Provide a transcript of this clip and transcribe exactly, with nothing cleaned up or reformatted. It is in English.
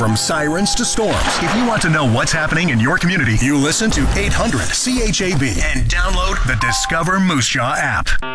From sirens to storms, if you want to know what's happening in your community, you listen to eight hundred C H A B and download the Discover Moose Jaw app.